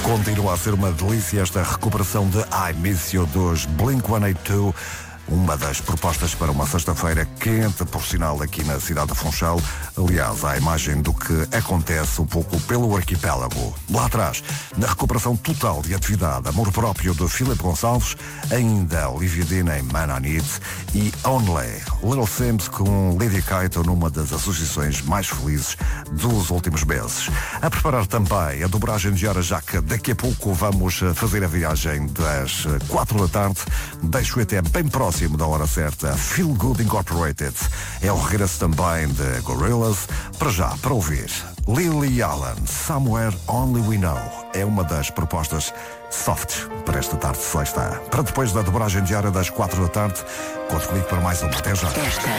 Continua a ser uma delícia esta recuperação de I Miss You dos Blink-182. Uma das propostas para uma sexta-feira quente, por sinal, aqui na cidade de Funchal. Aliás, à imagem do que acontece um pouco pelo arquipélago. Lá atrás, na recuperação total de atividade, amor próprio de Filipe Gonçalves, ainda Olivia Dean em Man on It e Only, Little Sims com Lady Kaito numa das associações mais felizes dos últimos meses. A preparar também a dobragem de horas, já que daqui a pouco vamos fazer a viagem das 4 da tarde. Deixo até bem próximo da hora certa, Feel Good Incorporated. É o regresso também de Gorillaz. Para já, para ouvir, Lily Allen, Somewhere Only We Know. É uma das propostas soft para esta tarde de sexta. Para depois da dobragem diária das 4 da tarde, conto comigo para mais um. Até já.